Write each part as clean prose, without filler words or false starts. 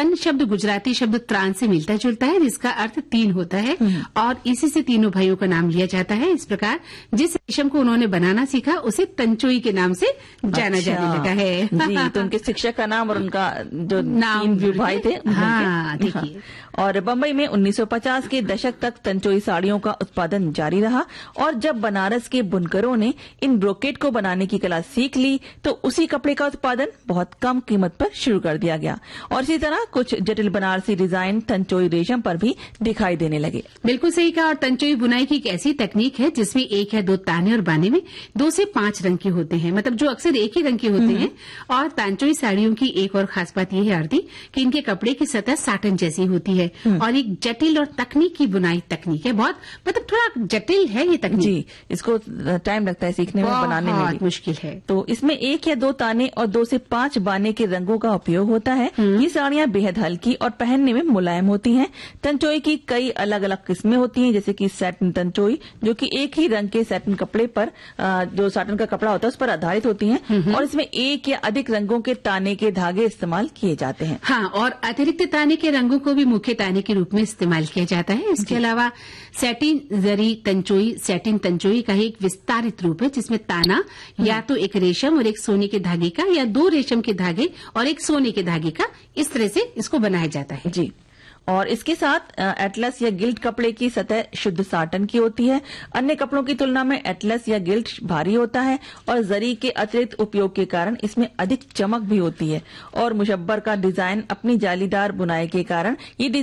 तन शब्द गुजराती शब्द त्राण से मिलता जुलता है, जिसका अर्थ 3 होता है और इसी से तीनों भाइयों का नाम लिया जाता है। इस प्रकार जिस रेशम को उन्होंने बनाना सीखा उसे तंचोई के नाम से जाना जाने लगा है। जी, तो उनके शिक्षक का नाम और उनका जो नाम भाई थे। हाँ, देखिए। और बम्बई में 1950 के दशक तक तंचोई साड़ियों का उत्पादन जारी रहा और जब बनारस के बुनकरों ने इन ब्रोकेट को बनाने की कला सीख ली तो उसी कपड़े का उत्पादन बहुत कम कीमत पर शुरू कर दिया गया और इसी तरह कुछ जटिल बनारसी डिजाइन तंचोई रेशम पर भी दिखाई देने लगे। बिल्कुल सही कहा। और तंचोई बुनाई की एक ऐसी तकनीक है जिसमें 1 या 2 ताने और बाने में 2 से 5 रंग के होते हैं, मतलब जो अक्सर एक ही रंग के होते हैं। और तंचोई साड़ियों की एक और खास बात यह है आरती कि इनके कपड़े की सतह साटन जैसी होती है और एक जटिल और तकनीकी बुनाई तकनीक है। बहुत मतलब थोड़ा जटिल है ये तकनीक। जी, इसको टाइम लगता है सीखने में, बनाने में भी मुश्किल है। तो इसमें 1 या 2 ताने और 2 से 5 बाने के रंगों का उपयोग होता है। ये साड़ियां बेहद हल्की और पहनने में मुलायम होती हैं। तंचोई की कई अलग अलग किस्में होती हैं, जैसे कि सैटिन तंचोई जो कि एक ही रंग के सैटिन कपड़े पर जो साटन का कपड़ा होता है उस पर आधारित होती हैं और इसमें 1 या अधिक रंगों के ताने के धागे इस्तेमाल किए जाते हैं। हाँ, और अतिरिक्त ताने के रंगों को भी मुख्य ताने के रूप में इस्तेमाल किया जाता है। इसके अलावा सैटिन जरी तंचोई सैटिन तंचोई का एक विस्तारित रूप है जिसमें ताना या तो एक रेशम और एक सोने के धागे का या 2 रेशम के धागे और एक सोने के धागे का, इस तरह से इसको बनाया जाता है। जी, और इसके साथ एटलस या गिल्ट कपड़े की सतह शुद्ध साटन की होती है। अन्य कपड़ों की तुलना में एटलस या गिल्ट भारी होता है और जरी के अतिरिक्त उपयोग के कारण इसमें अधिक चमक भी होती है और मुशब्बर का डिजाइन अपनी जालीदार बुनाई के कारण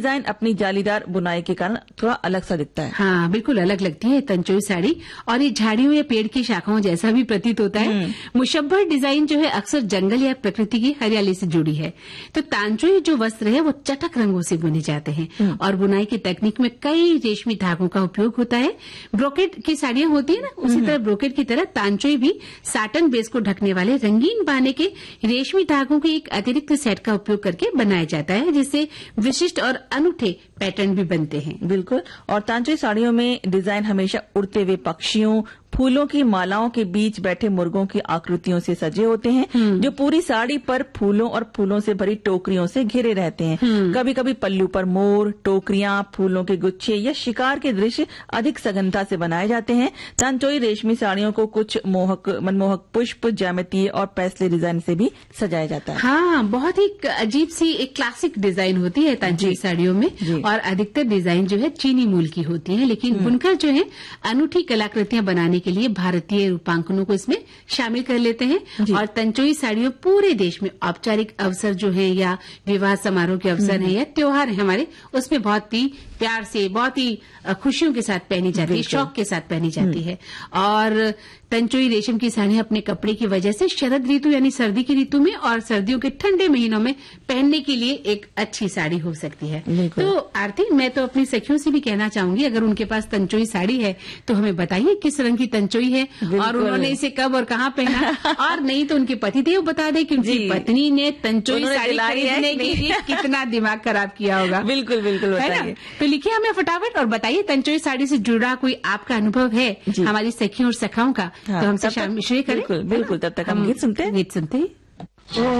थोड़ा अलग सा दिखता है। हाँ, बिल्कुल अलग लगती है तंचोई साड़ी और ये झाड़ियों या पेड़ की शाखाओं जैसा भी प्रतीत होता है। मुशब्बर डिजाइन जो है अक्सर जंगल या प्रकृति की हरियाली से जुड़ी है। तो तंचोई जो वस्त्र है वो चटक रंगों से बुने जाते हैं और बुनाई की तकनीक में कई रेशमी धागों का उपयोग होता है। ब्रोकेट की साड़ियां होती है ना, उसी तरह ब्रोकेट की तरह तांचोई भी साटन बेस को ढकने वाले रंगीन बाने के रेशमी धागों के एक अतिरिक्त सेट का उपयोग करके बनाया जाता है, जिससे विशिष्ट और अनूठे पैटर्न भी बनते हैं। बिल्कुल। और तांचोई साड़ियों में डिजाइन हमेशा उड़ते हुए पक्षियों, फूलों की मालाओं के बीच बैठे मुर्गों की आकृतियों से सजे होते हैं जो पूरी साड़ी पर फूलों और फूलों से भरी टोकरियों से घिरे रहते हैं। कभी कभी पल्लू पर मोर, टोकरियां, फूलों के गुच्छे या शिकार के दृश्य अधिक सघनता से बनाए जाते हैं। तंचोई रेशमी साड़ियों को कुछ मनमोहक पुष्प, ज्यामितीय और पैसले डिजाइन से भी सजाया जाता है। हाँ, बहुत ही अजीब सी एक क्लासिक डिजाइन होती है तंचोई साड़ियों में और अधिकतर डिजाइन जो है चीनी मूल की होती है, लेकिन बुनकर जो है अनूठी कलाकृतियां बनाने के लिए भारतीय रूपांकनों को इसमें शामिल कर लेते हैं। और तंचोई साड़ियां पूरे देश में औपचारिक अवसर जो है या विवाह समारोह के अवसर है या त्योहार है हमारे, उसमें बहुत ही प्यार से, बहुत ही खुशियों के साथ पहनी जाती है, शौक के साथ पहनी जाती है। और तंचोई रेशम की साड़ियां अपने कपड़े की वजह से शरद ऋतु यानी सर्दी की ऋतु में और सर्दियों के ठंडे महीनों में पहनने के लिए एक अच्छी साड़ी हो सकती है। तो आरती, मैं तो अपनी सखियों से भी कहना चाहूंगी, अगर उनके पास तंचोई साड़ी है तो हमें बताइए किस रंग की तंचोई है और उन्होंने इसे कब और कहाँ पहना, और नहीं तो उनके पतिदेव बता दें कि उनकी पत्नी ने तंचोई साड़ी खरीदने के लिए कितना दिमाग खराब किया होगा। बिल्कुल बिल्कुल बताइए। तो लिखिए हमें फटाफट और बताइए तंचोई साड़ी से जुड़ा कोई आपका अनुभव है हमारी सखियों और सखाओं का, तो हमसे शामिल करें। बिल्कुल, तब तक हम गीत सुनते हैं।